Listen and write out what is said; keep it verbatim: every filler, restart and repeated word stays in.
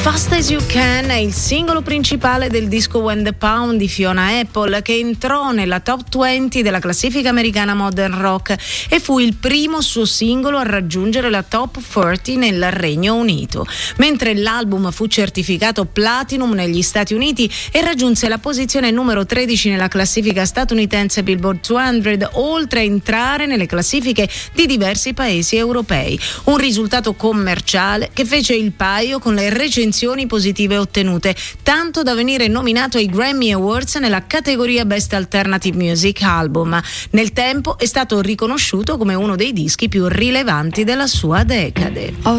Fast As You Can è il singolo principale del disco When the Pound di Fiona Apple, che entrò nella top venti della classifica americana Modern Rock e fu il primo suo singolo a raggiungere la top trenta nel Regno Unito, mentre l'album fu certificato Platinum negli Stati Uniti e raggiunse la posizione numero tredici nella classifica statunitense Billboard duecento, oltre a entrare nelle classifiche di diversi paesi europei. Un risultato commerciale che fece il paio con le recensioni positive ottenute, tanto da venire nominato ai Grammy Awards nella categoria Best Alternative Music Album. Nel tempo è stato riconosciuto come uno dei dischi più rilevanti della sua decade.